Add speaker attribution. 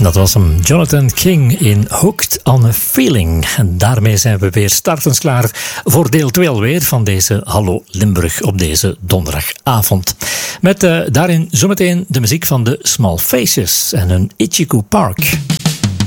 Speaker 1: Dat was hem, Jonathan King in Hooked on a Feeling. En daarmee zijn we weer startens klaar voor deel 2 alweer van deze Hallo Limburg op deze donderdagavond. Met daarin zometeen de muziek van de Small Faces en hun Ichiku Park.